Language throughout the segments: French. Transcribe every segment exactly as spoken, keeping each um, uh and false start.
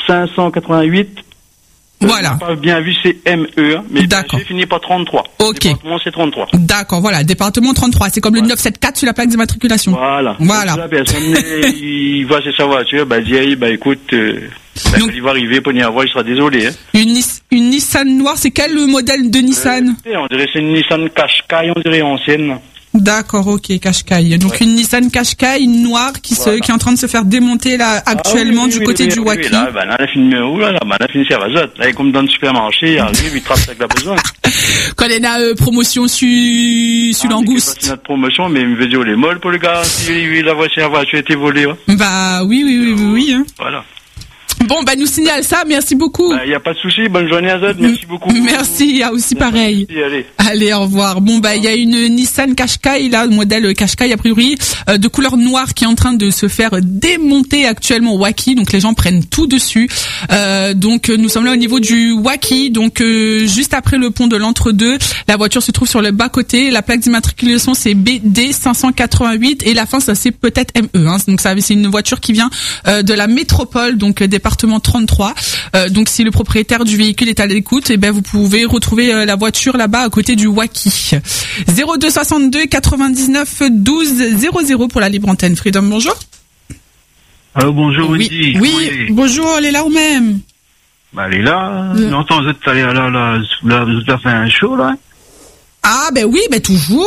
cinq cent quatre-vingt-huit. Voilà. Pas bien vu, c'est M E, hein, mais d'accord. c'est fini par trente-trois. Ok. Département, c'est trente-trois. D'accord, voilà, département trente-trois. C'est comme voilà. Le neuf cent soixante-quatre sur la plaque d'immatriculation. Voilà. Voilà. La personne, il voit sa voiture, bah, dit, bah, écoute, euh, bah, donc, il va arriver pour y avoir, il sera désolé, hein. Une, une Nissan noire, c'est quel le modèle de Nissan? euh, On dirait c'est une Nissan Qashqai, on dirait ancienne. D'accord, ok, Qashqai. Donc ouais. Une Nissan Qashqai noire qui voilà. se, qui est en train de se faire démonter là actuellement ah, oui, oui, du oui, côté oui, du oui, Wacky. Oui, là, ben là, elle a fini où là, ben, elle a fini sa vazotte. Là, comme dans le supermarché, il arrive, il trace avec la besoin. Quand elle a euh, promotion sur sur ah, langouste. C'est notre promotion, mais il me veut dire les molles pour le gars si la voiture, la voiture a été volée. Ouais. Bah oui, oui, oui, oui, oui. Hein. Voilà. Bon, bah, nous signale ça, merci beaucoup. Il bah, n'y a pas de souci, bonne journée à Zod, merci beaucoup. Merci, ah, aussi pareil. Merci, allez. Allez, au revoir. Bon, bah, il y a une Nissan Qashqai, là, modèle Qashqai, a priori, euh, de couleur noire qui est en train de se faire démonter actuellement au Wacky, donc les gens prennent tout dessus. Euh, donc, nous sommes là au niveau du Wacky, donc, euh, juste après le pont de l'Entre-deux. La voiture se trouve sur le bas-côté, la plaque d'immatriculation, c'est B D cinq cent quatre-vingt-huit, et la fin, ça, c'est peut-être M E, hein. Donc, ça, c'est une voiture qui vient, euh, de la métropole, donc, département trente-trois. Euh, donc si le propriétaire du véhicule est à l'écoute, eh ben vous pouvez retrouver euh, la voiture là-bas à côté du Wacky. zéro deux soixante-deux quatre-vingt-dix-neuf douze zéro zéro pour la libre antenne. Freedom, bonjour. Allô, bonjour oui, Wendy. Oui, oui. Bonjour, elle est là ou même? Bah elle est là. Euh. J'entends vous êtes allé là, là, là, là, vous avez fait un show là. Ah ben oui, ben toujours.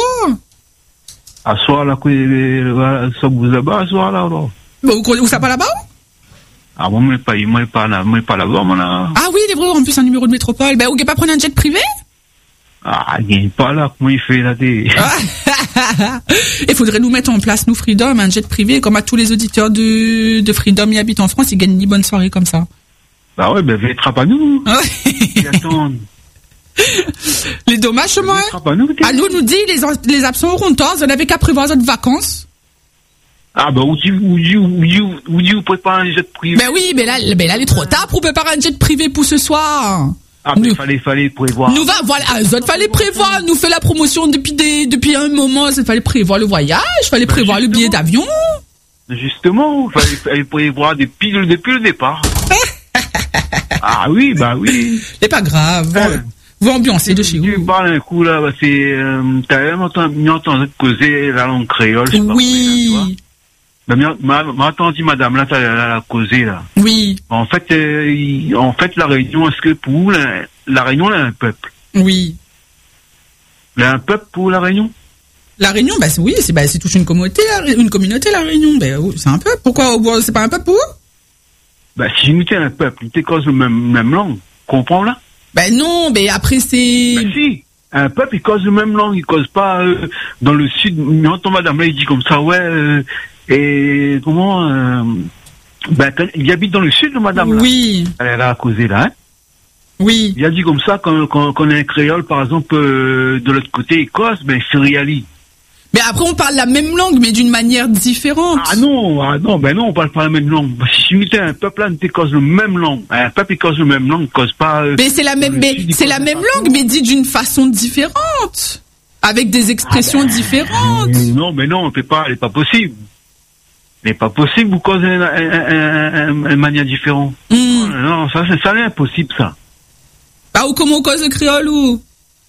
À soir là, ça vous abat à soir là alors. Bah, où, où ça pas là-bas? Ah bon, moi, pas, moi, pas là, moi, pas là-bas, moi, là. Ah oui, il est vrai, en plus, un numéro de métropole. Ben, vous pouvez pas prendre un jet privé? Ah, il n'est pas là, comment il fait, là, des... Il faudrait nous mettre en place, nous, Freedom, un jet privé, comme à tous les auditeurs de, de Freedom qui habitent en France, ils gagnent une bonne soirée comme ça. Bah ouais, ben, venez à nous. Ah ouais. Ils attendent. Les dommages, moi. À nous, à nous, nous dit, les, les absents auront tort, vous n'avez qu'à prévoir votre vacances. Ah bah où dit où dit où dit où dit vous préparez un jet privé. Ben oui, mais là, mais là il est trop tard pour préparer un jet privé pour ce soir. Ah mais nous, fallait fallait prévoir. Nous va voilà, il fallait prévoir, nous fait la promotion depuis des depuis un moment, il fallait prévoir le voyage, il fallait prévoir le billet d'avion. Justement, il fallait, fallait prévoir depuis le depuis le départ. Ah oui, bah oui. C'est pas grave. Vous, vous ambiancez de chez vous. Tu parles un coup là, bah, c'est euh, t'as même entendu, entendu causer la langue créole. Oui. Pas, m'a m'a entendu madame là, elle a causé là. Oui. En fait, euh, il, en fait la Réunion, est-ce que pour vous la, la Réunion elle a un peuple? Oui. Elle a un peuple pour la Réunion? La Réunion, bah oui, c'est bah c'est toute une communauté, une communauté la Réunion. Bah c'est un peuple. Pourquoi c'est pas un peuple pour eux? Bah si nous t'es un peuple, nous t'es cause même même langue, comprends là? Bah non, mais après c'est. Bah si. Un peuple, il cause la même langue, il cause pas euh, dans le sud. J'entends madame là, il dit comme ça, ouais. Euh, Et comment euh, ben, il habite dans le sud, madame. Là. Oui. Elle a causé là. Hein. Oui. Il a dit comme ça quand quand, quand on a un créole, par exemple, euh, de l'autre côté Écosse, ben c'est réali. Mais après on parle la même langue, mais d'une manière différente. Ah non, ah non, ben non, on parle pas la même langue. Si tu mettais un peuple là, tu cause la même langue. Un peuple il cause la même langue, il cause pas. Euh, mais c'est la même, mais sud, c'est la même langue, mais dit d'une façon différente, avec des expressions ah ben, différentes. Euh, non, mais non, on peut pas, c'est pas possible. Mais pas possible, vous causez une manière différente. Mm. Non, ça, c'est, ça, c'est impossible, ça. Ah, ou comment on cause le créole, ou?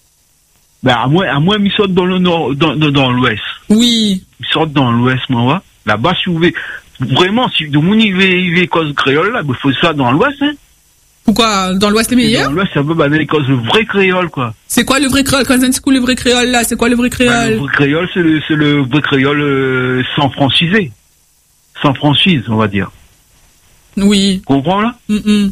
Ben, à moins, à moins, ils sortent dans le nord, dans, dans, dans l'ouest. Oui. Ils sortent dans l'ouest, moi, ouais. Là-bas, si vous voulez, vraiment, si de mon il veut cause créole, là, il faut ça dans l'ouest, hein. Pourquoi? Dans l'ouest, les meilleurs? Dans l'ouest, ça veut, ben, ils causent le vrai créole, quoi. C'est quoi le vrai créole? Quand c'est coup, le vrai créole, là? C'est quoi le vrai créole? Ben, le vrai créole, c'est le, c'est le vrai créole, euh, sans francisé. Sans franchise, on va dire. Oui. Comprends là? Mm-mm.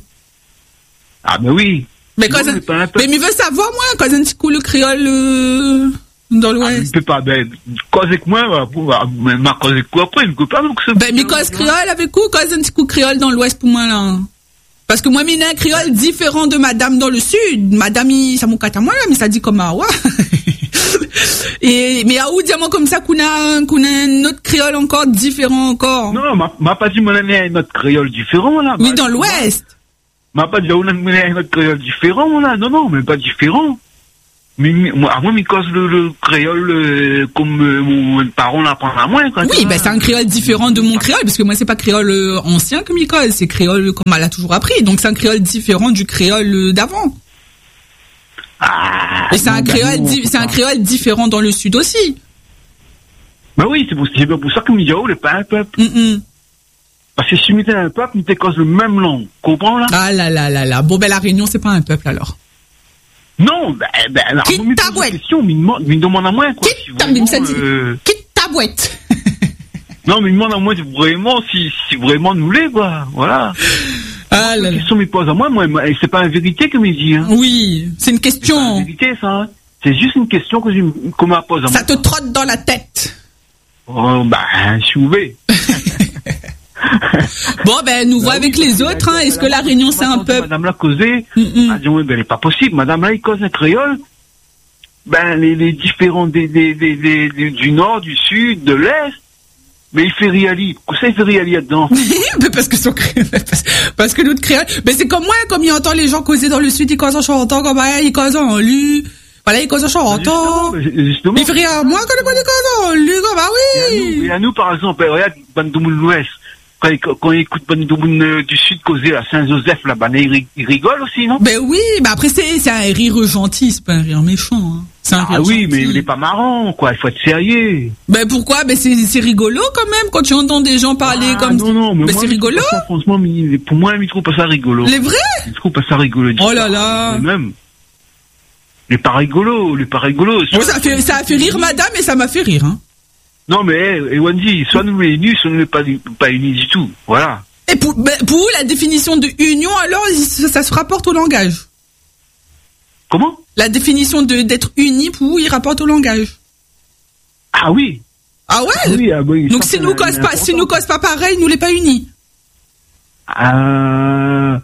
Ah ben oui. Mais quand non, un... mais il veut savoir moi quand un petit coup le créole euh, dans l'ouest. Ah, il peut pas ben cause avec moi mais ma cause avec quoi après il peut pas donc ça. Ben mais cause créole avec vous cause un petit coup créole dans l'ouest pour moi là. Parce que moi j'ai un créole différent de madame dans le sud. Madame ça mon kata moi là mais ça dit comme ah ouais. Et mais à où dire moi comme ça qu'on a qu'on a un autre créole encore différent encore. Non, m'a m'a pas dit mon ami un autre créole différent là. Oui, dans l'ouest. M'a pas dit on a un autre créole différent là. Non non, mais pas différent. Mais, mais moi, à moi, il cause le, le créole euh, comme euh, mon parent l'apprend à moi. Quoi, oui, ben c'est un créole différent de mon créole, parce que moi c'est pas créole euh, ancien que m'y cause, c'est créole comme elle a toujours appris. Donc c'est un créole différent du créole euh, d'avant. Ah, Et c'est un non, créole, non, di- c'est un créole différent dans le sud aussi. Bah oui, c'est pour, c'est pour ça que Midiao n'est pas un peuple. Mm-mm. Parce que si tu étais un peuple, tu cause le même langue. Comprends là? Ah là là là là. Bon ben la Réunion c'est pas un peuple alors. Non, ben, ben, alors, Quitte moi, me ta pose boîte. une question, mais il me demande- il me demande à moi, quoi. Quitte si ta- vraiment, ça dit. euh, Quitte ta boîte. Non, mais il me demande à moi, si vraiment, si, si vraiment nous l'est, quoi. Voilà. Ah là La là. question me pose à moi, moi, moi, c'est pas une vérité que me dit, hein. Oui, c'est une C'est pas une question. vérité, ça, hein. C'est juste une question que je, qu'on me pose à moi. Ça te trotte dans la tête. Oh, ben, je suis ouvert. Bon ben nous Bah voit oui, avec les parce que autres. la- Hein. Est-ce la- que la Réunion c'est un Quand peuple? Madame l'a causé, Mm-mm. elle a dit, oui, ben, elle est pas possible. Madame là, il cause un créole. Ben, les, les différents des, des, des, des, des- du nord, du sud, de l'est. Mais il fait Riali. Qu'est-ce qu'il fait Riali là-dedans? Mais parce que son créole, parce, parce que notre créole, mais c'est comme moi, comme il entend les gens causer dans le sud, ils causent en chantant, comme ça, ils causent en lu. Voilà, ils causent en chantant. Justement, justement. Il fait rire, moi, quand les causent en lu, comme bah Et à nous, oui. et à nous, par exemple, eh, regarde, Bandoumoun l'Ouest. Quand ils, quand ils écoutent Bandoumoun euh, du Sud causer à Saint-Joseph, là, ben, ils, ri- ils rigolent aussi, non? Ben oui, mais après c'est, c'est un rire gentil, c'est pas un rire méchant, hein. C'est un Ah rire oui, gentil. mais il est pas marrant, quoi. Il faut être sérieux. Ben pourquoi? Ben c'est, c'est rigolo quand même, quand tu entends des gens parler Ah, comme non, non, mais ben moi, c'est je trouve rigolo. pas ça, franchement, mais pour moi, je trouve pas ça rigolo. Les vrais? Je trouve pas ça rigolo. du Oh tout. là là. Même. Il est pas rigolo, il est pas rigolo. Oh, ça a fait, ça a fait rire madame et ça m'a fait rire, hein. Non, mais, eh, eh, Wendy, soit nous les unis, soit nous les pas, pas unis du tout. Voilà. Et pour, ben, pour vous, la définition de union, alors, ça, ça se rapporte au langage. Comment? La définition de d'être uni, pour vous, il rapporte au langage. Ah oui. Ah ouais? Ah oui, ah oui, Donc ça, si c'est nous un- cause pas, si important. nous cause pas pareil, nous les pas unis. Euh,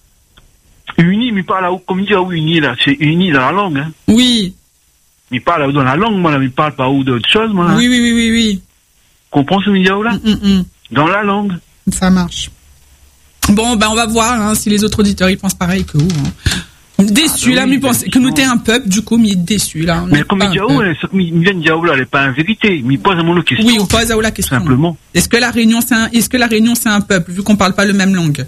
uni, mais pas là où, comme il dit, ah oui, uni, là, c'est uni dans la langue, hein. Oui. Il parle dans la langue, moi, là, il parle pas ou d'autre chose, moi. Oui, oui, oui, oui, oui. Comprends ce que je dis, là? Mm, mm, Dans la langue. mm. Ça marche. Bon, ben on va voir hein, si les autres auditeurs ils pensent pareil que vous. Hein. Déçu Ah, là, oui, mais pense que nous t'es un peuple, du coup, mais déçu là. on Mais est comme pas il dit, un oh, peuple. ce que il vient de dire, là, elle est pas une vérité. Mais il pose à moi la question. Oui, on pose à vous la question. Simplement. Est-ce que la Réunion c'est un, est-ce que la Réunion c'est un peuple vu qu'on parle pas le même langue?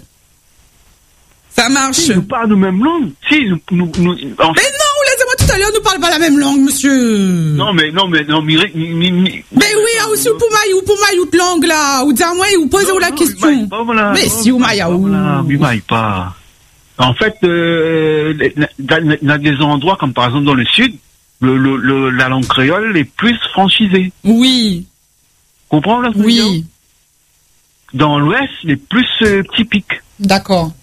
Ça marche. Si, nous parlons la même langue. Si, nous, nous, nous, en Mais non, fait, laissez-moi tout à l'heure, nous parle pas la même langue, monsieur. non, mais, non, mais, non, mais, mais, mais, mais- Mais oui, ah, aussi, ou pour moi, ou pour moi, ou de langue, là, ou dis-moi, ou posez-vous la Non, question. il m'aille pas, voilà. Mais Non, si, ou maya, ou. voilà, il m'aille pas. En fait, euh, dans, dans des endroits, comme par exemple dans le sud, le, le, le, la langue créole est plus franchisée. Oui, Comprends, là? ce que je veux dire oui, Dans l'ouest, elle est plus euh, typique. d'accord.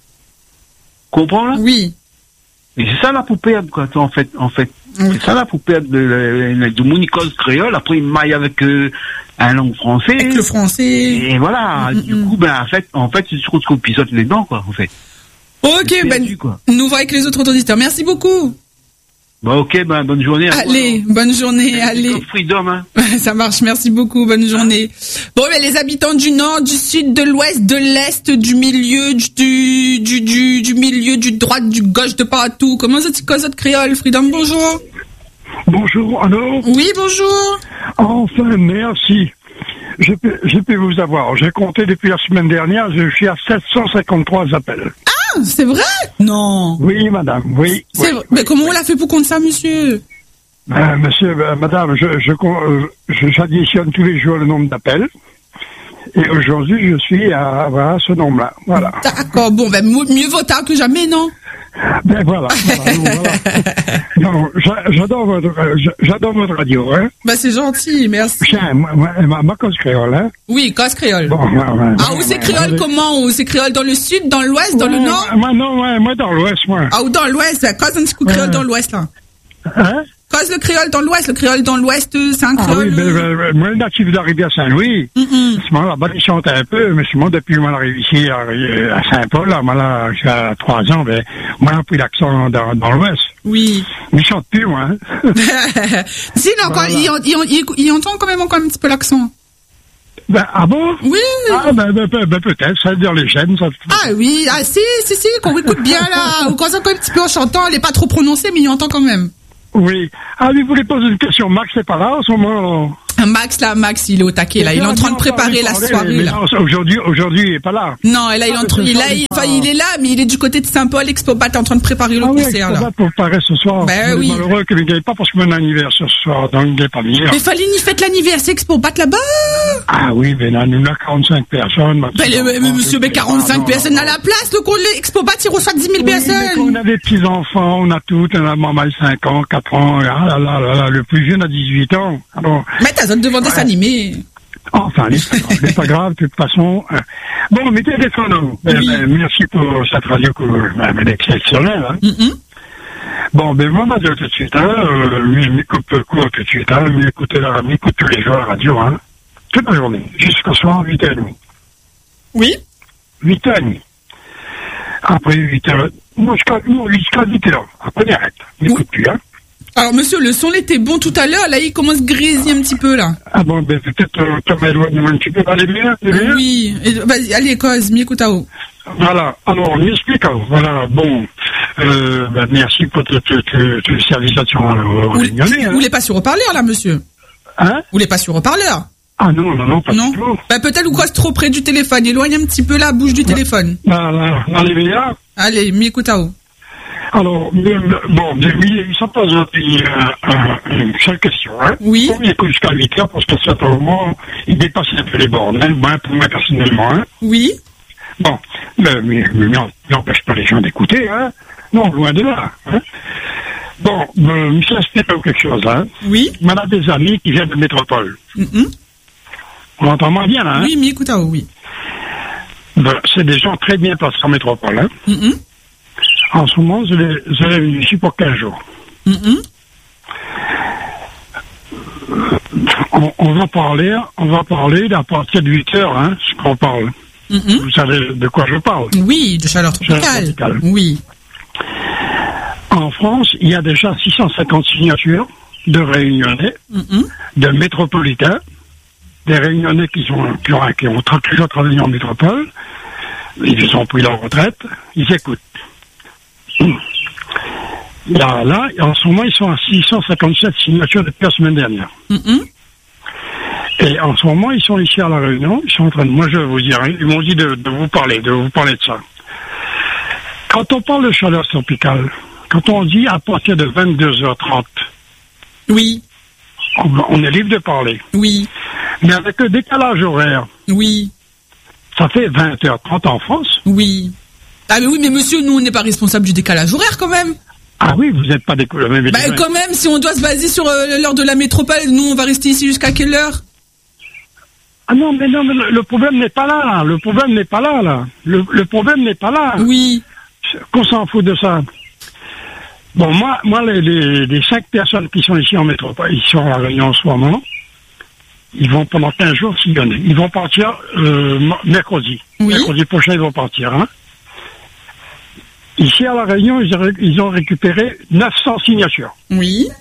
Comprends, là? Oui, Et c'est ça la poupée, quoi, en fait, en fait. Oui. C'est ça la poupée de, de, de, de monicose créole. Après, il maille avec euh, un langue français. avec le français. Et voilà. Mm, Du mm, coup, ben, en fait, en fait, tu trouves qu'on pisote les dents, quoi, en fait. Ok, C'est ben, perdu, quoi. nous voyons avec les autres auditeurs. Merci beaucoup. Bon, ok, ben, bonne journée. Allez, bonne journée, allez. Comme Freedom, hein. Ça marche, merci beaucoup, bonne journée. Bon, ben, les habitants du nord, du sud, de l'ouest, de l'est, du milieu, du, du, du, du, du milieu, du droite, du gauche, de partout. Comment ça, tu causes votre créole, Freedom? Bonjour. Bonjour, alors, Oui, bonjour. enfin, merci. Je peux, je peux vous avoir. J'ai compté depuis la semaine dernière, je suis à sept cent cinquantre-trois appels. Ah, c'est vrai? Non. Oui, madame, oui. C'est oui, vrai. oui. Mais comment on l'a fait pour compte ça, monsieur? Euh, monsieur, euh, madame, je, je, euh, je- j'additionne tous les jours le nombre d'appels. Et aujourd'hui, je suis à, voilà, ce nombre-là. Voilà. D'accord, bon, ben, mieux mieux vaut tard que jamais, non? Ben voilà. voilà, voilà. Non, j'a- j'adore votre, euh, j'a- j'adore votre radio, hein. Ben, c'est gentil, merci. Tiens, moi, moi, ma, ma cause créole, hein. Oui, cause créole. Bon, ouais, ouais, Ah, ouais, ou c'est ouais, créole ouais. comment? Ou c'est créole dans le sud, dans l'ouest, dans le Ouais, nord? Moi, non, ouais, moi, dans l'ouest, moi. Ah, ou dans l'ouest, ben, cause un petit coup créole Ouais. dans l'ouest, là. Hein? Cause le créole dans l'ouest, le créole dans l'ouest, euh, c'est un Ah créole. oui, ben, ben, ben, moi, natif de la rivière Saint-Louis. Mm, mm. Moi, là-bas, il chante un peu, mais moi, depuis que j'arrive ici, à, à Saint-Paul, là, moi, là, j'ai trois ans, ben, moi, j'ai pris l'accent dans, dans l'ouest. Oui. Mais je chante plus, moi, hein. Si, il, a encore, Voilà. il, il, il, il entend quand même encore un petit peu l'accent. Ben, ah bon? Oui. Ah, ben, ben, ben, ben, peut-être, ça veut dire les chaînes, ça. Ah oui, ah si, si, si, qu'on écoute bien là. Ou quand ça, quand un petit peu en chantant, elle est pas trop prononcée, mais il entend quand même. Oui. Ah, lui voulait poser une question. Max n'est pas là en ce moment, alors. Max, là, Max, il est au taquet, là. Il est en train de préparer la soirée, là. Aujourd'hui, aujourd'hui, il est pas là. Non, là, il est en train, il, là, il, enfin, il est là, mais il est du côté de Saint-Paul. Expobat est en train de préparer le ah oui, concert, Expobat là. pour préparer ce soir. Ben oui. Malheureux qu'il ne gagne pas parce que mon anniversaire ce soir, donc il n'est pas venir. Mais fallait y fête l'anniversaire Expobat là-bas. Ah oui, ben là, nous, on a quarante-cinq personnes. Ben, le, mais, monsieur, mais quarante-cinq personnes à la place. Le Expobat, il reçoit dix mille oui, personnes. On a des petits-enfants, on a tout. On a maman de cinq ans, quatre ans. Ah là là là là, le plus jeune a dix-huit ans. Alors. Mais t'as besoin de ouais. s'animer. Enfin, c'est pas grave, de toute façon. Euh, bon, mettez des phonos. Oui. Euh, merci pour cette radio, euh, elle est exceptionnelle. Hein. Mm-hmm. Bon, ben moi, je tout de suite, hein, euh, lui, m'écoute court tout de suite, hein, m'écoute m'écoute tous les jours à la radio, hein, toute la journée, jusqu'au soir, huit heures trente. Oui. huit heures trente. Après huit heures, non, jusqu'à, jusqu'à huit heures. Après, il arrête. M'écoute oui. plus, hein. Alors, monsieur, le son était bon tout à l'heure. Là, il commence à grésiller un petit peu, là. Ah bon, ben peut-être euh, tu m'éloignes un petit peu. Allez bien, bien. Oui. Et, vas-y, allez, cause, m'écoutao. Voilà. Alors, m'explique. Voilà, bon. Euh, ben, merci pour toutes les servisations aux Réunionnais. Vous voulez pas sur haut-parleur, là, monsieur? Hein? Vous voulez pas sur haut-parleur? Ah non, non, non, pas non. du tout. Ben, peut-être ou croise trop près du téléphone. Éloigne un petit peu la bouche du téléphone. Là, là, dans les médias. Allez, m'écoutao. Alors, bon, il s'en pose une seule question. Hein. Oui. On écoute jusqu'à huit heures parce que c'est un moment, il dépasse un peu les bornes, hein, moi, pour moi personnellement. Hein. Oui. Bon, mais, mais, mais n'empêche pas les gens d'écouter, hein. Non, loin de là. Hein. Bon, euh, il s'inspire quelque chose, hein. Oui. On a des amis qui viennent de métropole. Mm-hmm. On entend moins bien, là, hein. Oui, mais écoutez, oui. Ben, c'est des gens très bien placés en métropole, hein. Mm-hmm. En ce moment, je l'ai, je l'ai venu ici pour quinze jours. Mm-hmm. On, on va parler, on va parler à partir de huit heures, hein, ce qu'on parle. Mm-hmm. Vous savez de quoi je parle? Oui, de chaleur tropicale. Chaleur tropicale. Oui. En France, il y a déjà six cent cinquante signatures de Réunionnais, mm-hmm. de métropolitains, des Réunionnais qui sont, qui ont, qui ont toujours travaillé en métropole. Ils ont pris leur retraite, ils écoutent. Là, là, en ce moment, ils sont à six cent cinquante-sept signatures depuis la semaine dernière. Mm-hmm. Et en ce moment, ils sont ici à La Réunion. Ils sont en train de, moi, je vais vous dire, ils m'ont dit de, de vous parler, de vous parler de ça. Quand on parle de chaleur tropicale, quand on dit à partir de vingt-deux heures trente, oui, on, on est libre de parler. Oui. Mais avec le décalage horaire, oui, ça fait vingt heures trente en France. Oui. Ah mais oui, mais monsieur, nous, on n'est pas responsable du décalage horaire quand même. Ah oui, vous n'êtes pas des même. Bah quand même, si on doit se baser sur euh, l'heure de la métropole, nous, on va rester ici jusqu'à quelle heure? Ah non, mais non, mais le, le problème n'est pas là, là. Le problème n'est pas là, là. Le, le problème n'est pas là. Oui. Qu'on s'en fout de ça. Bon, moi, moi, les, les, les cinq personnes qui sont ici en métropole, ils sont à La Réunion en ce moment, ils vont pendant quinze jours sillonner. Ils vont partir euh, mercredi. Oui. Mercredi prochain, ils vont partir, hein. Ici, à La Réunion, ils ont, ils ont récupéré neuf cents signatures. Oui.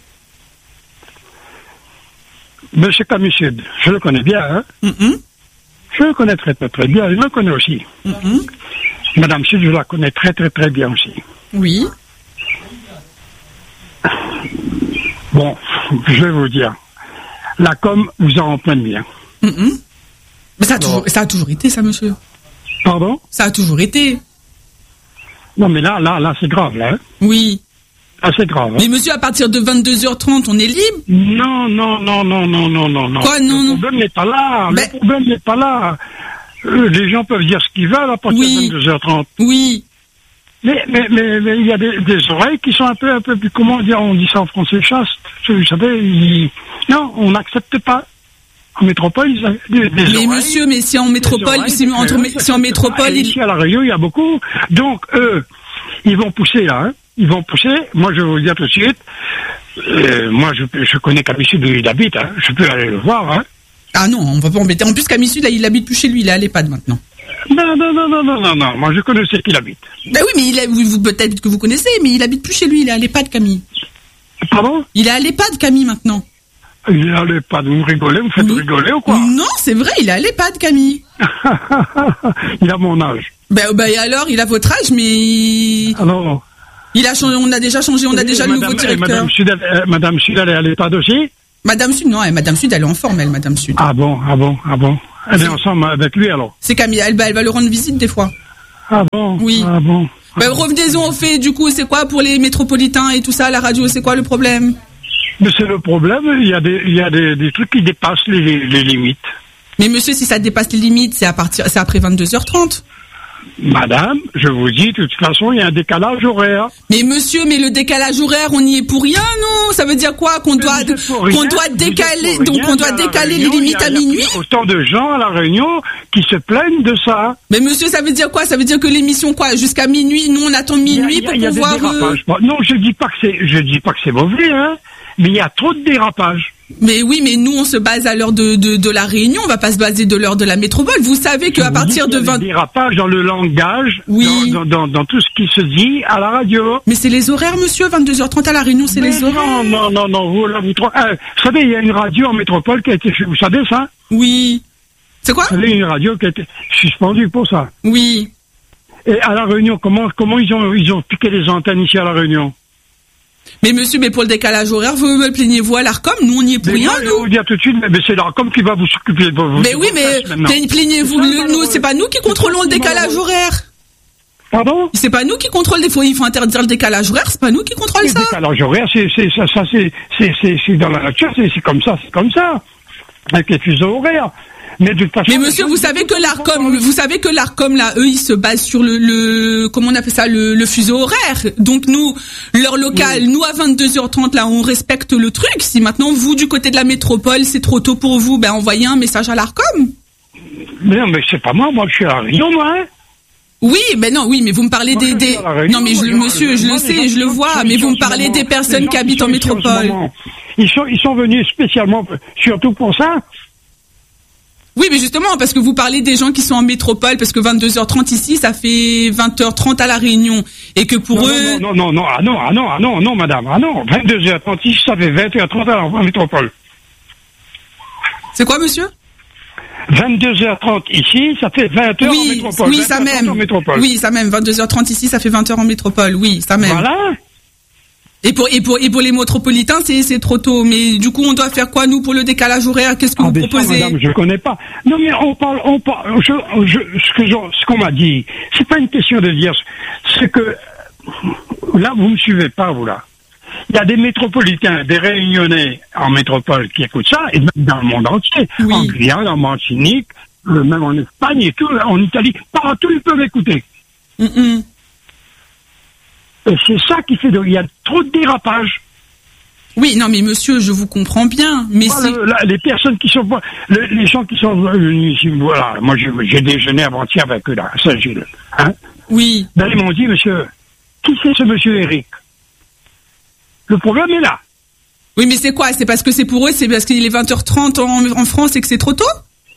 Monsieur Camus-Sud, je le connais bien, hein. Mm-hmm. Je le connais très, très, très bien. Il me connaît aussi. Mm-hmm. Madame Sud, je la connais très, très, très bien aussi. Oui. Bon, je vais vous dire. La com vous en plein bien. Mm-hmm. Mais ça a, toujours, ça a toujours été, ça, monsieur. Pardon? Ça a toujours été. Non, mais là, là, là, c'est grave, là. Hein? Oui. Là, c'est grave. Hein? Mais monsieur, à partir de vingt-deux heures trente, on est libre? Non, non, non, non, non, non, non, non. Quoi, non, non? Le problème n'est pas là. Ben... Le problème n'est pas là. Euh, les gens peuvent dire ce qu'ils veulent à partir oui. de vingt-deux heures trente. Oui. Mais, mais, mais, mais il y a des, des oreilles qui sont un peu, un peu plus, comment dire, on dit ça en français, chaste. Vous savez, ils... non, on n'accepte pas. En métropole, ils ont des, des mais oreilles, monsieur, mais si en métropole, oreilles, si, entre, euh, si en métropole, il... ici à La Réunion, il y a beaucoup. Donc, eux, ils vont pousser là, hein. Ils vont pousser. Moi, je vais vous dire tout de suite. Euh, moi, je, je connais Camus-Sud où il habite. Hein. Je peux aller le voir. Hein. Ah non, on va pas embêter. En plus, Camus-Sud, là, il habite plus chez lui. Il est à l'EHPAD maintenant. Non, non, non, non, non, non, non. Moi, je connais où c'est qu'il habite. Ben oui, mais il a, vous, peut-être que vous connaissez, mais il habite plus chez lui. Il est à l'EHPAD, Camille. Pardon? Il est à l'EHPAD, Camille, maintenant. Il est à l'EHPAD. Vous rigolez? Vous faites oui. rigoler ou quoi? Non, c'est vrai. Il est à l'EHPAD, Camille. Il a mon âge. Ben, ben alors, il a votre âge, mais... Alors... Il a changé, on a déjà changé, on a déjà le nouveau directeur. Madame Sud, euh, Madame Sud, elle est à l'état aussi? Madame Sud, non, elle, Madame Sud, elle est en forme, elle, Madame Sud. Ah bon, ah bon, ah bon. Elle est ensemble avec lui, alors? C'est Camille, elle, elle va le rendre visite, des fois. Ah bon? Oui. Ah bon. Ben, revenez-en au fait, du coup, c'est quoi pour les métropolitains et tout ça, la radio, c'est quoi le problème? Mais c'est le problème, il y a des, il y a des, des trucs qui dépassent les, les limites. Mais monsieur, si ça dépasse les limites, c'est à partir, c'est après vingt-deux heures trente. Madame, je vous dis, de toute façon, il y a un décalage horaire. Mais monsieur, mais le décalage horaire, on y est pour rien, non? Ça veut dire quoi? Qu'on doit, qu'on doit décaler, donc on doit décaler les limites à minuit? Il y a autant de gens à La Réunion qui se plaignent de ça. Mais monsieur, ça veut dire quoi? Ça veut dire que l'émission, quoi, jusqu'à minuit, nous on attend minuit pour pouvoir... Euh... Non, je dis pas que c'est, je dis pas que c'est mauvais, hein. Mais il y a trop de dérapages. Mais oui, mais nous, on se base à l'heure de, de, de la Réunion, on va pas se baser de l'heure de la métropole. Vous savez qu'à partir de vingt... Il y a des dérapages dans le langage, oui. dans, dans, dans tout ce qui se dit à la radio. Mais c'est les horaires, monsieur, vingt-deux heures trente à la Réunion, c'est mais les non, horaires. Non, non, non, vous, là, vous, euh, vous savez, il y a une radio en métropole qui a été, vous savez ça? Oui. C'est quoi? Vous savez, une radio qui a été suspendue pour ça. Oui. Et à la Réunion, comment, comment ils ont, ils ont piqué les antennes ici à la Réunion? Mais monsieur, mais pour le décalage horaire, vous me plaignez-vous à l'Arcom? Nous, on y est pour mais rien, moi, nous. Je vais vous dire tout de suite, mais c'est l'Arcom qui va vous s'occuper de vous. Mais oui, mais plaignez-vous, nous, c'est pas nous qui contrôlons le décalage horaire. Pardon? C'est pas nous qui contrôlons des fois, il faut interdire le décalage horaire, c'est pas nous qui contrôlons ça. Le décalage horaire, c'est, c'est, ça, ça, c'est, c'est, c'est, c'est dans la nature, c'est, c'est comme ça, c'est comme ça. Avec les fuseaux horaires. Mais, de toute façon, mais monsieur, vous savez que l'Arcom, vous savez que l'Arcom là, eux, ils se basent sur le, le comment on appelle ça, le, le fuseau horaire. Donc nous, l'heure locale, oui. Nous à vingt-deux heures trente là, on respecte le truc. Si maintenant vous du côté de la métropole, c'est trop tôt pour vous, ben envoyez un message à l'Arcom. Mais non, mais c'est pas moi, moi je suis à la Réunion, moi. Hein. Oui, mais non, oui, mais vous me parlez moi, des, des... Réunion, non mais je, moi, monsieur, je, je le sais, je le vois, mais vous me parlez des personnes qui habitent en métropole. Ils sont, ils sont venus spécialement, surtout pour ça. Oui, mais justement, parce que vous parlez des gens qui sont en métropole, parce que vingt-deux heures trente ici, ça fait vingt heures trente à La Réunion, et que pour non, eux... Non, non, non, non, ah non, ah non, ah non, non, madame, ah non, vingt-deux heures trente ici, ça fait vingt heures trente à la métropole. C'est quoi, monsieur? vingt-deux heures trente ici, ça fait vingt heures oui, en métropole. Oui, ça même. Oui, ça même. vingt-deux heures trente ici, ça fait vingt heures en métropole. Oui, ça même. Voilà. Et pour, et pour, et pour les métropolitains, c'est, c'est trop tôt. Mais du coup, on doit faire quoi, nous, pour le décalage horaire? Qu'est-ce que ah, vous proposez? Ça, madame, je connais pas. Non, mais on parle, on parle, je, je, ce que je, ce qu'on m'a dit, c'est pas une question de dire, c'est que, là, vous me suivez pas, vous, là. Il y a des métropolitains, des réunionnais en métropole qui écoutent ça, et même dans le monde entier. Oui. En Guyane, en Martinique, même en Espagne et tout, en Italie, partout ils peuvent écouter. Mm-mm. Et c'est ça qui fait de... Il y a trop de dérapages. Oui, non, mais monsieur, je vous comprends bien. Mais voilà, c'est... le, la, les personnes qui sont... Le, les gens qui sont venus ici, voilà, moi j'ai, j'ai déjeuné avant-hier avec eux là, à Saint-Gilles. Hein? Oui. Ben, ils m'ont dit, monsieur, qui c'est ce monsieur Eric? Le problème est là. Oui, mais c'est quoi? C'est parce que c'est pour eux, c'est parce qu'il est vingt heures trente en, en France et que c'est trop tôt?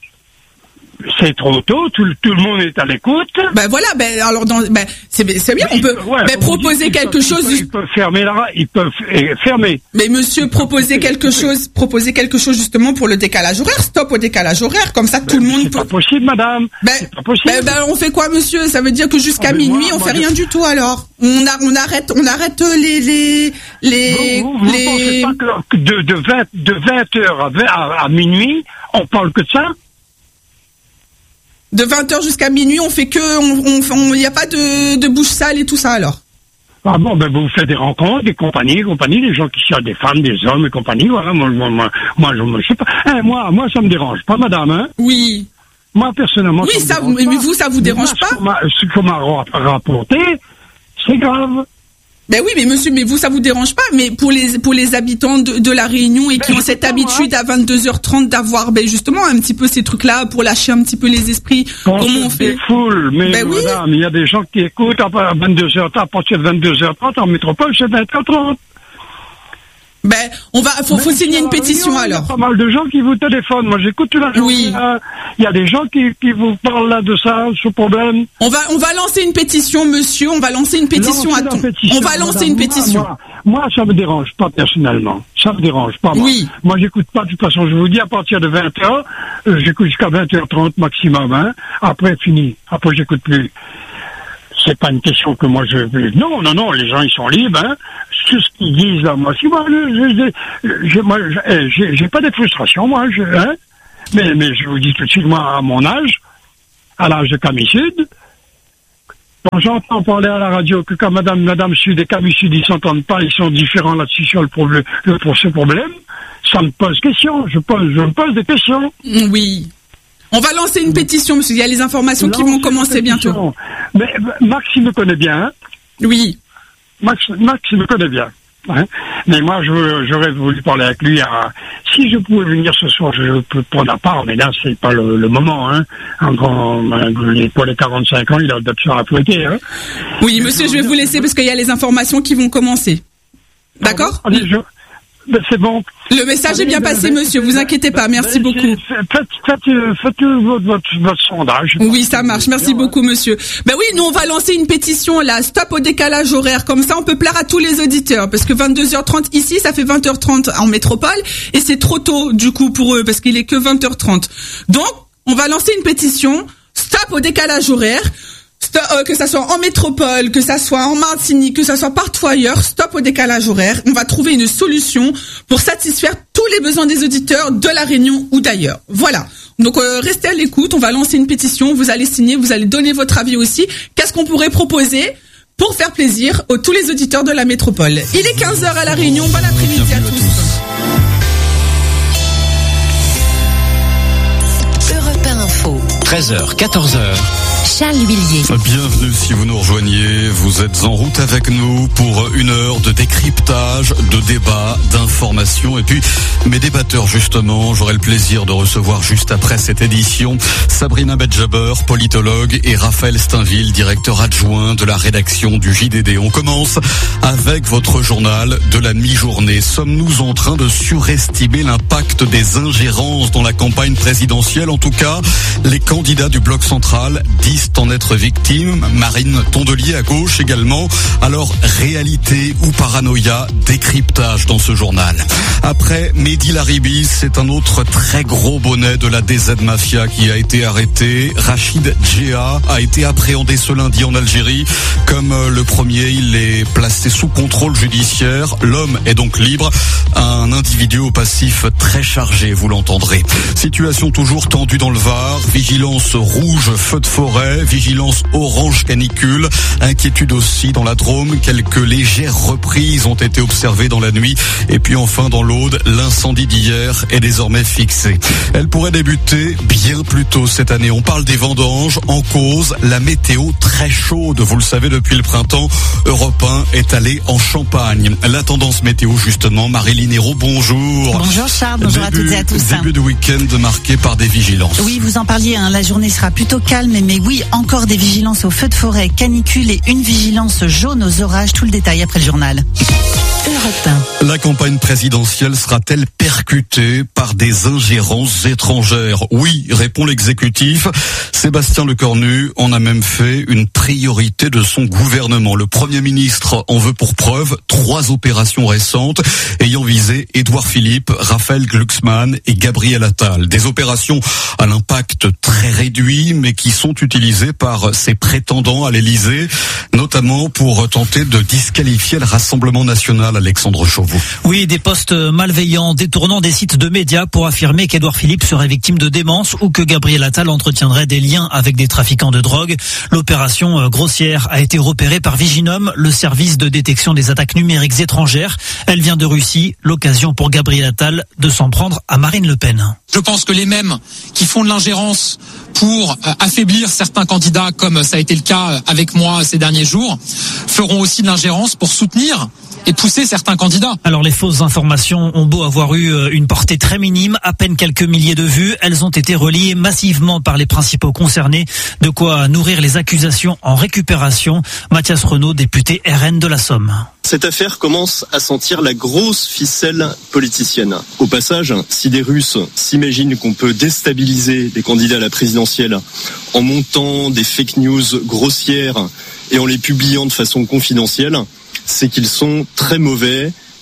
C'est trop tôt, tout, tout le monde est à l'écoute. Ben voilà, ben alors dans, ben c'est, c'est bien, on peut ouais, ben, proposer quelque peuvent, chose. Ils peuvent, ils peuvent fermer là, ils peuvent fermer. Mais monsieur, proposer quelque chose, proposer quelque chose justement pour le décalage horaire. Stop au décalage horaire, comme ça ben, tout le monde. C'est peut... pas possible, madame. Ben, c'est pas possible. Ben, ben on fait quoi, monsieur? Ça veut dire que jusqu'à ah, minuit, moi, on moi, fait je... rien du tout alors. On a, on arrête, on arrête les les les. Vous, vous, vous les... pensez pas que de de vingt de vingt heures à, vingt, à, à minuit, on parle que de ça? De vingt heures jusqu'à minuit, on fait que, on, il n'y a pas de, de bouche sale et tout ça, alors. Ah bon, ben, vous faites des rencontres, des compagnies, compagnies, des gens qui sont des femmes, des hommes et compagnie, voilà, moi, moi, moi, moi je, je sais pas, hein, moi, moi, ça me dérange pas, madame, hein. Oui. Moi, personnellement, oui, ça, ça me mais vous, ça vous dérange moi, pas? Ce qu'on m'a, ce qu'on m'a rapporté, c'est grave. Ben oui, mais monsieur, mais vous, ça vous dérange pas, mais pour les, pour les habitants de, de la Réunion et qui ben, ont cette habitude moi. à vingt-deux heures trente d'avoir, ben justement, un petit peu ces trucs-là pour lâcher un petit peu les esprits, on comment on fait? Foule, mais ben madame, oui. il y a des gens qui écoutent à vingt-deux heures trente, à partir de vingt-deux heures trente, en métropole, c'est vingt heures trente. Ben, on va, faut, faut signer une pétition Réunion, alors. Il y a pas mal de gens qui vous téléphonent. Moi, j'écoute toute la journée. Oui. Il y a des gens qui, qui vous parlent là de ça, ce problème. On va, on va lancer une pétition, monsieur. On va lancer une pétition à ton. On va lancer madame, une pétition. Moi, moi, moi, ça me dérange pas personnellement. Ça me dérange pas. Moi, oui. Moi, j'écoute pas. De toute façon, je vous dis à partir de vingt heures, euh, j'écoute jusqu'à vingt heures trente maximum. Hein. Après, fini. Après, j'écoute plus. c'est pas une question que moi je... Non, non, non, les gens, ils sont libres, hein. Tout ce qu'ils disent, là, moi, si moi, je, je, je, moi, je, j'ai, j'ai pas de frustration, moi, je, hein. Mais, mais je vous dis tout de suite, moi, à mon âge, à l'âge de Camille Sud, quand j'entends parler à la radio que quand Madame, Madame Sud et Camille Sud, ils s'entendent pas, ils sont différents là-dessus sur le problème, pour ce problème, ça me pose question. Je pose, je me pose des questions. Oui. On va lancer une pétition, monsieur. Il y a les informations qui vont commencer bientôt. Mais Max, il me connaît bien. Hein. Oui. Max, Max, il me connaît bien. Hein. Mais moi, je, j'aurais voulu parler avec lui. À, si je pouvais venir ce soir, je peux prendre la part, mais là, c'est pas le, le moment. Hein. En grand, pour les quarante-cinq ans, il a d'autres choses à fouetter. Hein. Oui, monsieur, je vais vous laisser parce qu'il y a les informations qui vont commencer. D'accord ? Allez, je... Ben, c'est bon. Le message Allez, est bien ben, passé, ben, monsieur. Vous inquiétez pas. Merci ben, beaucoup. Faites, faites, faites votre, votre, votre sondage. Oui, ça marche. Merci beaucoup, monsieur. Ben oui, nous, on va lancer une pétition, là. Stop au décalage horaire. Comme ça, on peut plaire à tous les auditeurs. Parce que vingt-deux heures trente ici, ça fait vingt heures trente en métropole. Et c'est trop tôt, du coup, pour eux, parce qu'il est que vingt heures trente. Donc, on va lancer une pétition. Stop au décalage horaire. Stop, euh, que ça soit en métropole, que ça soit en Martinique, que ça soit partout ailleurs, stop au décalage horaire. On va trouver une solution pour satisfaire tous les besoins des auditeurs de La Réunion ou d'ailleurs. Voilà. Donc euh, restez à l'écoute, on va lancer une pétition, vous allez signer, vous allez donner votre avis aussi. Qu'est-ce qu'on pourrait proposer pour faire plaisir à tous les auditeurs de la métropole? Il est quinze heures à La Réunion, bon après-midi à tous. Europe un Info. treize heures, quatorze heures. Charles Huillier. Bienvenue si vous nous rejoignez. Vous êtes en route avec nous pour une heure de décryptage, de débat, d'information. Et puis, mes débatteurs, justement, j'aurai le plaisir de recevoir juste après cette édition Sabrina Bedjaber, politologue, et Raphaël Steinville, directeur adjoint de la rédaction du J D D. On commence avec votre journal de la mi-journée. Sommes-nous en train de surestimer l'impact des ingérences dans la campagne présidentielle? En tout cas, les candidats du bloc central disent en être victime. Marine Tondelier à gauche également. Alors, réalité ou paranoïa? Décryptage dans ce journal. Après Mehdi Laribi, c'est un autre très gros bonnet de la D Z Mafia qui a été arrêté. Rachid Djea a été appréhendé ce lundi en Algérie. Comme le premier, il est placé sous contrôle judiciaire. L'homme est donc libre. Un individu au passif très chargé, vous l'entendrez. Situation toujours tendue dans le Var. Vigilance rouge, feu de forêt. Vigilance orange canicule, inquiétude aussi dans la Drôme, quelques légères reprises ont été observées dans la nuit, et puis enfin dans l'Aude, l'incendie d'hier est désormais fixé. Elle pourrait débuter bien plus tôt cette année. On parle des vendanges, en cause la météo très chaude, vous le savez depuis le printemps, Europe un est allé en Champagne. La tendance météo justement, Marilyn Hérault, bonjour. Bonjour Charles, bonjour début, à toutes et à tous. Début de week-end marqué par des vigilances. Oui, vous en parliez, hein, la journée sera plutôt calme, mais oui, encore des vigilances aux feux de forêt, canicule et une vigilance jaune aux orages. Tout le détail après le journal. Europe un. La campagne présidentielle sera-t-elle percutée par des ingérences étrangères? Oui, répond l'exécutif. Sébastien Lecornu en a même fait une priorité de son gouvernement. Le Premier ministre en veut pour preuve trois opérations récentes ayant visé Édouard Philippe, Raphaël Glucksmann et Gabriel Attal. Des opérations à l'impact très réduit, mais qui sont utilisées par ses prétendants à l'Élysée, notamment pour tenter de disqualifier le Rassemblement national. Alexandre Chauveau. Oui, des postes malveillants détournant des sites de médias pour affirmer qu'Édouard Philippe serait victime de démence ou que Gabriel Attal entretiendrait des liens avec des trafiquants de drogue. L'opération grossière a été repérée par Viginum, le service de détection des attaques numériques étrangères. Elle vient de Russie, l'occasion pour Gabriel Attal de s'en prendre à Marine Le Pen. Je pense que les mêmes qui font de l'ingérence pour affaiblir certains candidats, comme ça a été le cas avec moi ces derniers jours, feront aussi de l'ingérence pour soutenir et pousser certains candidats. Alors les fausses informations ont beau avoir eu une portée très minime, à peine quelques milliers de vues, elles ont été relayées massivement par les principaux concernés, de quoi nourrir les accusations en récupération. Mathias Renaud, député R N de la Somme. Cette affaire commence à sentir la grosse ficelle politicienne. Au passage, si des Russes s'imaginent qu'on peut déstabiliser des candidats à la présidentielle en montant des fake news grossières et en les publiant de façon confidentielle, c'est qu'ils sont très mauvais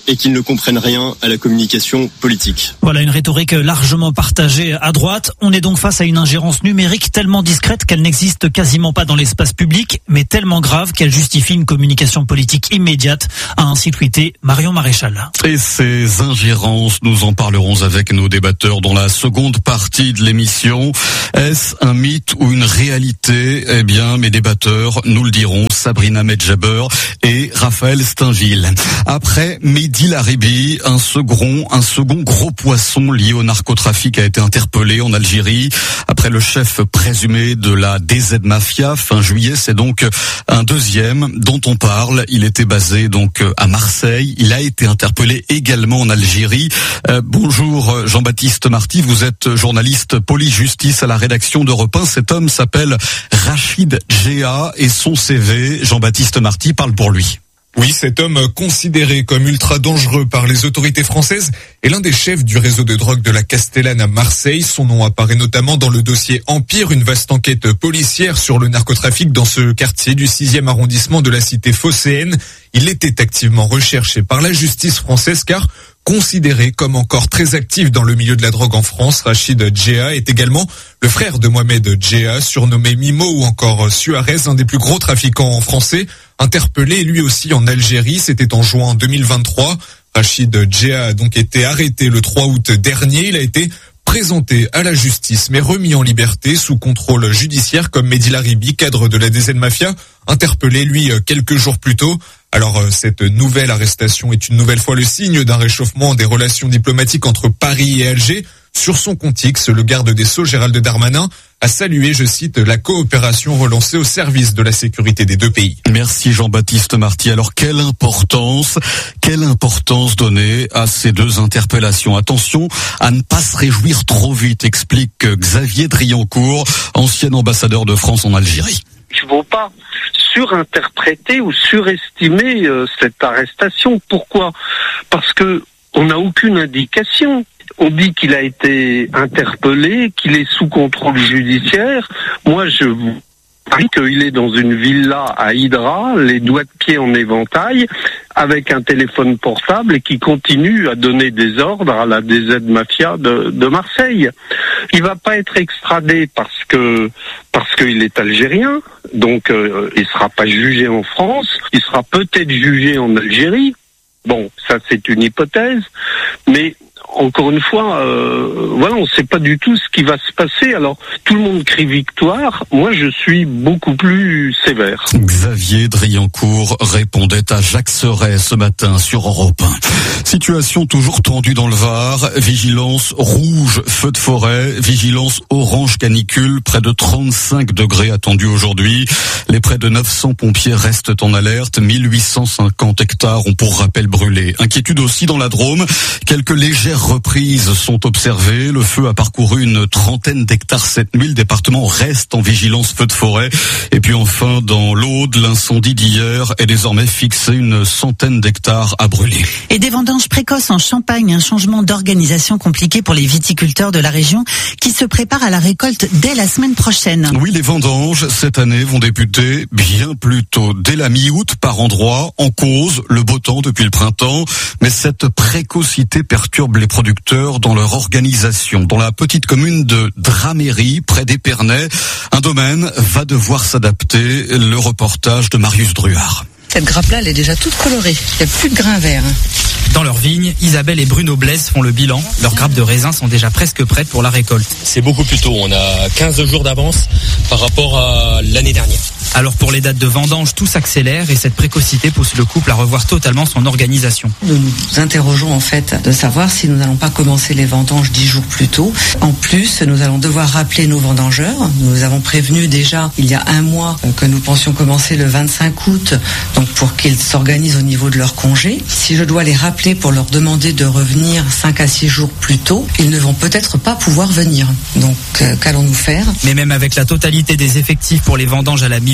et qu'ils ne comprennent rien à la communication politique. Voilà une rhétorique largement partagée à droite. On est donc face à une ingérence numérique tellement discrète qu'elle n'existe quasiment pas dans l'espace public, mais tellement grave qu'elle justifie une communication politique immédiate, a ainsi tweeté Marion Maréchal. Et ces ingérences, nous en parlerons avec nos débatteurs dans la seconde partie de l'émission. Est-ce un mythe ou une réalité? Eh bien, mes débatteurs nous le diront, Sabrina Medjaber et Raphaël Steinville. Après Mehdi Laribi, un second, un second gros poisson lié au narcotrafic a été interpellé en Algérie. Après le chef présumé de la D Z Mafia, fin juillet, c'est donc un deuxième dont on parle. Il était basé donc à Marseille. Il a été interpellé également en Algérie. Euh, bonjour Jean-Baptiste Marty, vous êtes journaliste police-justice à la rédaction d'Europe un. Cet homme s'appelle Rachid Djea et son C V, Jean-Baptiste Marty, parle pour lui. Oui, cet homme considéré comme ultra dangereux par les autorités françaises est l'un des chefs du réseau de drogue de la Castellane à Marseille. Son nom apparaît notamment dans le dossier Empire, une vaste enquête policière sur le narcotrafic dans ce quartier du sixième arrondissement de la cité phocéenne. Il était activement recherché par la justice française car considéré comme encore très actif dans le milieu de la drogue en France. Rachid Djea est également le frère de Mohamed Djea, surnommé Mimo ou encore Suarez, un des plus gros trafiquants français, interpellé lui aussi en Algérie. C'était en juin deux mille vingt-trois. Rachid Djea a donc été arrêté le trois août dernier. Il a été présenté à la justice mais remis en liberté sous contrôle judiciaire comme Mehdi Laribi, cadre de la D Z Mafia, interpellé lui quelques jours plus tôt. Alors cette nouvelle arrestation est une nouvelle fois le signe d'un réchauffement des relations diplomatiques entre Paris et Alger. Sur son compte X, le garde des Sceaux Gérald Darmanin a salué, je cite, la coopération relancée au service de la sécurité des deux pays. Merci Jean-Baptiste Marty. Alors quelle importance, quelle importance donner à ces deux interpellations? Attention à ne pas se réjouir trop vite, explique Xavier Driancourt, ancien ambassadeur de France en Algérie. Il ne faut pas surinterpréter ou surestimer euh, cette arrestation. Pourquoi? Parce que on n'a aucune indication. On dit qu'il a été interpellé, qu'il est sous contrôle judiciaire. Moi, je vous dis qu'il est dans une villa à Hydra, les doigts de pied en éventail, avec un téléphone portable et qui continue à donner des ordres à la D Z Mafia de, de Marseille. Il va pas être extradé parce que parce qu'il est algérien, donc euh, il sera pas jugé en France. Il sera peut-être jugé en Algérie. Bon, ça c'est une hypothèse, mais encore une fois, euh, voilà, on ne sait pas du tout ce qui va se passer. Alors, tout le monde crie victoire. Moi, je suis beaucoup plus sévère. Xavier Driancourt répondait à Jacques Serret ce matin sur Europe un. Situation toujours tendue dans le Var. Vigilance rouge, feu de forêt. Vigilance orange, canicule. Près de trente-cinq degrés attendus aujourd'hui. Les près de neuf cents pompiers restent en alerte. mille huit cent cinquante hectares ont pour rappel brûlé. Inquiétude aussi dans la Drôme. Quelques légères reprises sont observées. Le feu a parcouru une trentaine d'hectares cette nuit. Le département reste en vigilance feu de forêt. Et puis enfin, dans l'Aude, l'incendie d'hier est désormais fixé. Une centaine d'hectares à brûler. Et des vendanges précoces en Champagne, un changement d'organisation compliqué pour les viticulteurs de la région qui se préparent à la récolte dès la semaine prochaine. Oui, les vendanges cette année vont débuter bien plus tôt, dès la mi-août par endroit. En cause, le beau temps depuis le printemps. Mais cette précocité perturbe les producteurs dans leur organisation. Dans la petite commune de Draméry, près d'Épernay, un domaine va devoir s'adapter. Le reportage de Marius Druard. Cette grappe-là, elle est déjà toute colorée. Il n'y a plus de grains verts. Dans leur vigne, Isabelle et Bruno Blaise font le bilan. Leurs grappes de raisin sont déjà presque prêtes pour la récolte. C'est beaucoup plus tôt. On a quinze jours d'avance par rapport à l'année dernière. Alors pour les dates de vendange, tout s'accélère et cette précocité pousse le couple à revoir totalement son organisation. Nous nous interrogeons en fait de savoir si nous n'allons pas commencer les vendanges dix jours plus tôt. En plus, nous allons devoir rappeler nos vendangeurs. Nous avons prévenu déjà il y a un mois que nous pensions commencer le vingt-cinq août, donc pour qu'ils s'organisent au niveau de leur congé. Si je dois les rappeler pour leur demander de revenir cinq à six jours plus tôt, ils ne vont peut-être pas pouvoir venir. Donc euh, qu'allons-nous faire? Mais même avec la totalité des effectifs pour les vendanges à la mi-août,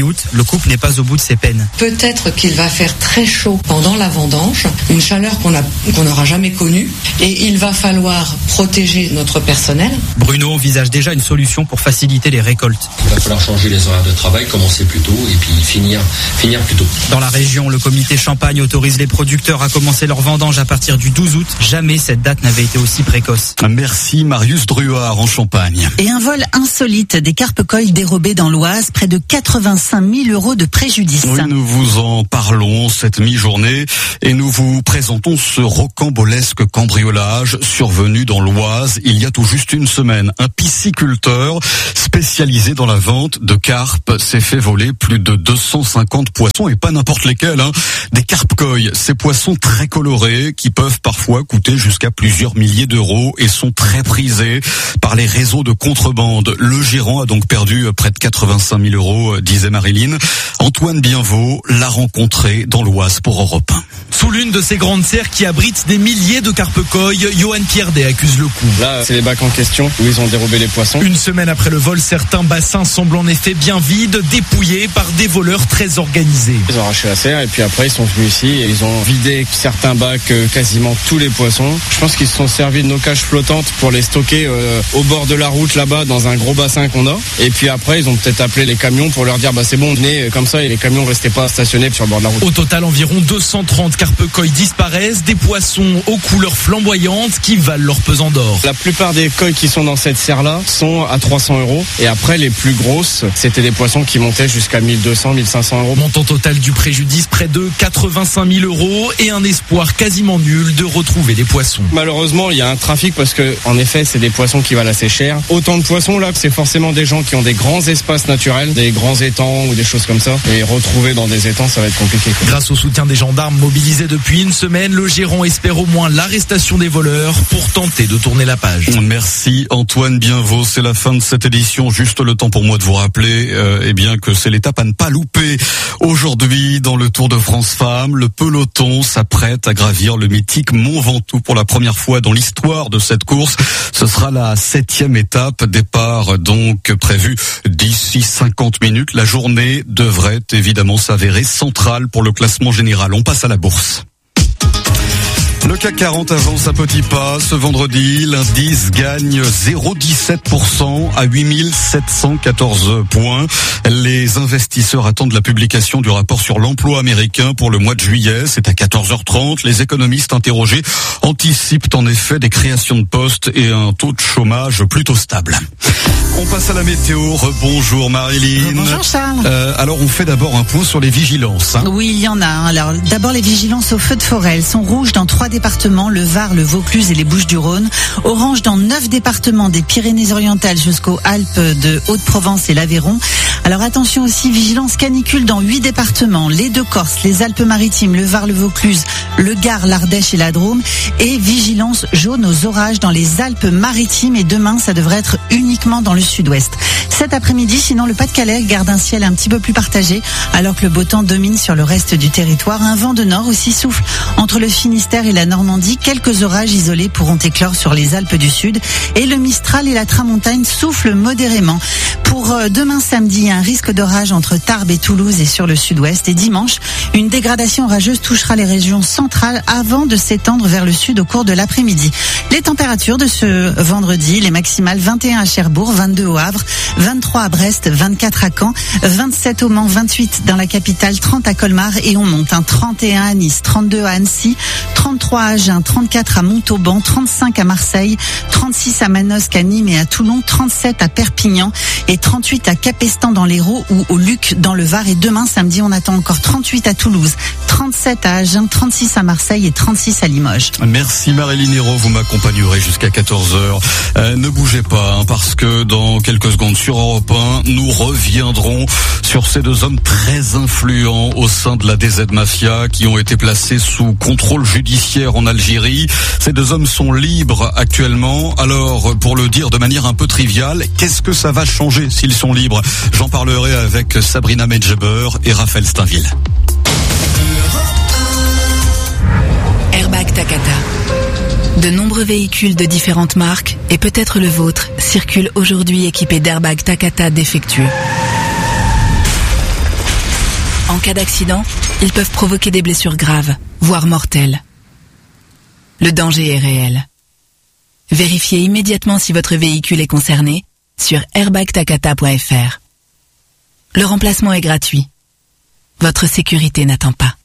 août, le couple n'est pas au bout de ses peines. Peut-être qu'il va faire très chaud pendant la vendange, une chaleur qu'on a, qu'on n'aura jamais connue, et il va falloir protéger notre personnel. Bruno envisage déjà une solution pour faciliter les récoltes. Il va falloir changer les horaires de travail, commencer plus tôt et puis finir, finir plus tôt. Dans la région, le comité Champagne autorise les producteurs à commencer leur vendange à partir du douze août. Jamais cette date n'avait été aussi précoce. Merci Marius Druard en Champagne. Et un vol insolite des carpe-coï dérobés dans l'Oise, près de quatre-vingt-cinq mille euros de préjudice. Oui, nous vous en parlons cette mi-journée et nous vous présentons ce rocambolesque cambriolage survenu dans l'Oise il y a tout juste une semaine. Un pisciculteur spécialisé dans la vente de carpes s'est fait voler plus de deux cent cinquante poissons et pas n'importe lesquels, hein. Des carpe-coï, ces poissons très colorés qui peuvent parfois coûter jusqu'à plusieurs milliers d'euros et sont très prisés par les réseaux de contrebande. Le gérant a donc perdu près de quatre-vingt-cinq mille euros, disait Marilyn. Antoine Bienvaux l'a rencontré dans l'Oise pour Europe un. Sous l'une de ces grandes serres qui abritent des milliers de carpe-coï, Johan Pierdet accuse le coup. Là, c'est les bacs en question où ils ont dérobé les poissons. Une semaine après le vol, certains bassins semblent en effet bien vides, dépouillés par des voleurs très organisés. Ils ont arraché la serre et puis après ils sont venus ici et ils ont vidé certains bacs, quasiment tous les poissons. Je pense qu'ils se sont servis de nos cages flottantes pour les stocker euh, au bord de la route là-bas dans un gros bassin qu'on a. Et puis après ils ont peut-être appelé les camions pour leur dire bah c'est bon, venez comme ça, et les camions restaient pas stationnés sur le bord de la route. Au total, environ deux cent trente carpe-coï disparaissent, des poissons aux couleurs flamboyantes qui valent leur pesant d'or. La plupart des coïs qui sont dans cette serre-là sont à trois cents euros. Et après, les plus grosses, c'était des poissons qui montaient jusqu'à mille deux cents, mille cinq cents euros. Montant total du préjudice, près de quatre-vingt-cinq mille euros et un espoir quasiment nul de retrouver les poissons. Malheureusement, il y a un trafic parce que, en effet, c'est des poissons qui valent assez cher. Autant de poissons, là, c'est forcément des gens qui ont des grands espaces naturels, des grands étangs ou des choses comme ça. Et retrouver dans des étangs, ça va être compliqué, quoi. Grâce au soutien des gendarmes mobilisés depuis une semaine, le gérant espère au moins l'arrestation des voleurs pour tenter de tourner la page. Merci Antoine Bienvaux, c'est la fin de cette édition. Juste le temps pour moi de vous rappeler euh, eh bien que c'est l'étape à ne pas louper. Aujourd'hui, dans le Tour de France Femmes, le peloton s'apprête à gravir le mythique Mont Ventoux pour la première fois dans l'histoire de cette course. Ce sera la septième étape, départ donc prévu d'ici cinquante minutes. La journée devrait évidemment s'avérer centrale pour le classement général. On passe à la bourse. Le C A C quarante avance à petits pas. Ce vendredi, l'indice gagne zéro virgule dix-sept pour cent à huit mille sept cent quatorze points. Les investisseurs attendent la publication du rapport sur l'emploi américain pour le mois de juillet. C'est à quatorze heures trente. Les économistes interrogés anticipent en effet des créations de postes et un taux de chômage plutôt stable. On passe à la météo. Rebonjour Marilyn. Bonjour Charles. Euh, alors on fait d'abord un point sur les vigilances. Hein. Oui, il y en a. Alors d'abord les vigilances aux feux de forêt. Elles sont rouges dans trois départements, le Var, le Vaucluse et les Bouches-du-Rhône. Orange dans neuf départements, des Pyrénées-Orientales jusqu'aux Alpes de Haute-Provence et l'Aveyron. Alors attention aussi, vigilance canicule dans huit départements, les Deux-Corses, les Alpes-Maritimes, le Var, le Vaucluse, le Gard, l'Ardèche et la Drôme. Et vigilance jaune aux orages dans les Alpes-Maritimes. Et demain, ça devrait être uniquement dans le sud-ouest. Cet après-midi, sinon le Pas-de-Calais garde un ciel un petit peu plus partagé, alors que le beau temps domine sur le reste du territoire. Un vent de nord aussi souffle entre le Finistère et la Normandie. Quelques orages isolés pourront éclore sur les Alpes du Sud. Et le Mistral et la Tramontagne soufflent modérément. Pour demain samedi, un risque d'orage entre Tarbes et Toulouse et sur le sud-ouest. Et dimanche, une dégradation orageuse touchera les régions centrales avant de s'étendre vers le sud au cours de l'après-midi. Les températures de ce vendredi, les maximales vingt et un à Cherbourg, vingt-deux au Havre, vingt-trois à Brest, vingt-quatre à Caen, vingt-sept au Mans, vingt-huit dans la capitale, trente à Colmar et on monte un trente et un à Nice, trente-deux à Annecy, trente-trois à Agen, trente-quatre à Montauban, trente-cinq à Marseille, trente-six à Manosque, à Nîmes et à Toulon, trente-sept à Perpignan et trente-huit à Capestan dans l'Hérault ou au Luc dans le Var. Et demain samedi, on attend encore trente-huit à Toulouse, trente-sept à Agen, trente-six à Marseille et trente-six à Limoges. Merci Marilyn Hérault, vous m'accompagnerez jusqu'à quatorze heures. Euh, ne bougez pas, hein, parce que dans quelques secondes sur Europe un, nous reviendrons sur ces deux hommes très influents au sein de la D Z Mafia qui ont été placés sous contrôle judiciaire en Algérie. Ces deux hommes sont libres actuellement. Alors, pour le dire de manière un peu triviale, qu'est-ce que ça va changer s'ils sont libres? J'en parlerai avec Sabrina Medjeber et Raphaël Steinville. Airbag Takata. De nombreux véhicules de différentes marques, et peut-être le vôtre, circulent aujourd'hui équipés d'airbags Takata défectueux. En cas d'accident, ils peuvent provoquer des blessures graves, voire mortelles. Le danger est réel. Vérifiez immédiatement si votre véhicule est concerné sur airbag takata point f r. Le remplacement est gratuit. Votre sécurité n'attend pas.